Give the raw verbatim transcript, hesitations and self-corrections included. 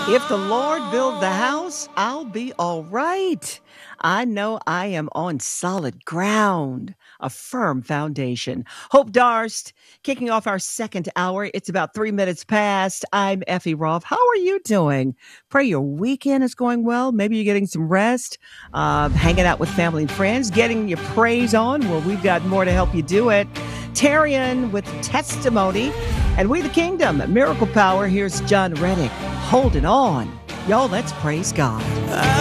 If the Lord build the house, I'll be all right. I know I am on solid ground, a firm foundation. Hope Darst, kicking off our second hour. It's about three minutes past. I'm Effie Roth. How are you doing? Pray your weekend is going well. Maybe you're getting some rest, uh, hanging out with family and friends, getting your praise on. Well, we've got more to help you do it. Tarian with testimony. And we the kingdom, miracle power. Here's John Reddick holding on. Y'all, let's praise God.